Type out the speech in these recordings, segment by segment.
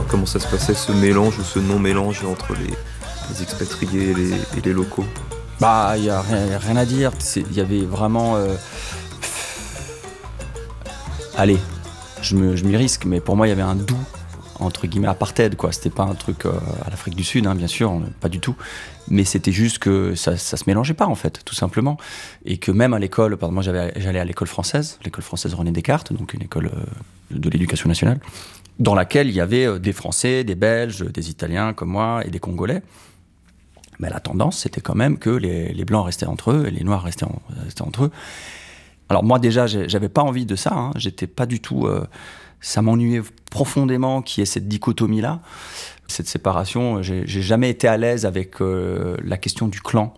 Comment ça se passait, ce mélange ou ce non-mélange entre les expatriés et les locaux? Bah, il n'y a rien à dire. Il y avait vraiment... Allez, je m'y risque, mais pour moi, il y avait un doux, entre guillemets, apartheid, quoi. C'était pas un truc à l'Afrique du Sud, hein, bien sûr, pas du tout. Mais c'était juste que ça se mélangeait pas, en fait, tout simplement. Et que même à l'école, pardon, moi, j'allais à l'école française René Descartes, donc une école de l'éducation nationale, dans laquelle il y avait des Français, des Belges, des Italiens comme moi et des Congolais. Mais la tendance, c'était quand même que les Blancs restaient entre eux et les Noirs restaient entre eux. Alors moi, déjà, j'avais pas envie de ça. Hein. J'étais pas du tout... ça m'ennuyait profondément qu'il y ait cette dichotomie-là, cette séparation. J'ai jamais été à l'aise avec la question du clan.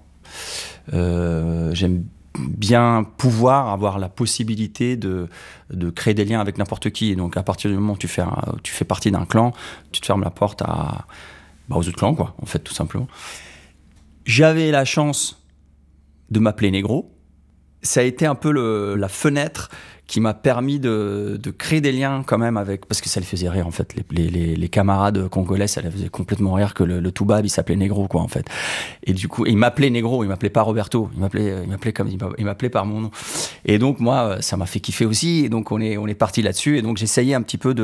J'aime bien pouvoir avoir la possibilité de créer des liens avec n'importe qui. Et donc, à partir du moment où tu fais partie d'un clan, tu te fermes la porte aux autres clans, quoi, en fait, tout simplement. J'avais la chance de m'appeler Négro. Ça a été un peu la fenêtre qui m'a permis de créer des liens quand même avec... Parce que ça les faisait rire, en fait. Les camarades congolais, ça les faisait complètement rire que le Toubab, il s'appelait Négro, quoi, en fait. Et du coup, il m'appelait Négro, il m'appelait pas Roberto. Il m'appelait par mon nom. Et donc, moi, ça m'a fait kiffer aussi. Et donc, on est parti là-dessus. Et donc, j'essayais un petit peu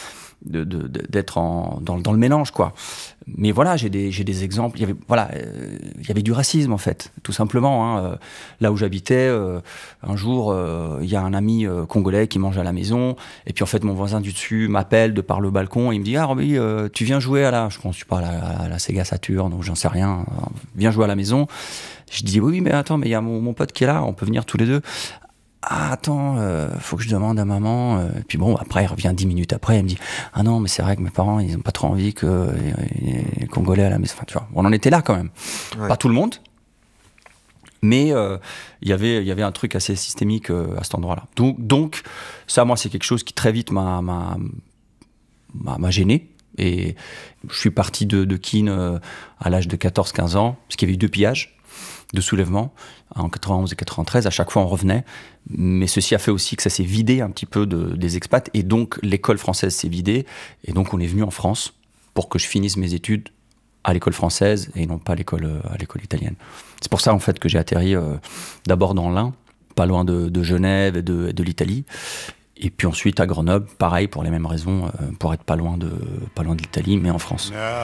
d'être dans le mélange, quoi. Mais voilà, j'ai des exemples. Il y avait du racisme, en fait, tout simplement. Hein. Là où j'habitais, un jour, il y a un ami congolais qui mange à la maison, et puis en fait, mon voisin du dessus m'appelle de par le balcon, et il me dit « Ah, Roby, tu viens jouer je pense pas, à la Sega Saturn, donc j'en sais rien, viens jouer à la maison. » Je dis « Oui, mais attends, mais il y a mon pote qui est là, on peut venir tous les deux. » Ah, attends, faut que je demande à maman. Et puis bon, après, il revient 10 minutes après, il me dit ah non, mais c'est vrai que mes parents, ils ont pas trop envie que les Congolais à la maison. Enfin, tu vois, on en était là quand même. Ouais. Pas tout le monde, mais il y avait un truc assez systémique à cet endroit-là. Donc, ça, moi, c'est quelque chose qui très vite m'a gêné. Et je suis parti de Keene à l'âge de 14-15 ans, parce qu'il y avait eu 2 pillages de soulèvement en 91 et 93. À chaque fois, on revenait. Mais ceci a fait aussi que ça s'est vidé un petit peu des expats. Et donc, l'école française s'est vidée. Et donc, on est venu en France pour que je finisse mes études à l'école française et non pas à l'école italienne. C'est pour ça, en fait, que j'ai atterri d'abord dans l'Ain, pas loin de Genève et de l'Italie. Et puis ensuite, à Grenoble, pareil, pour les mêmes raisons, pour être pas loin de l'Italie, mais en France.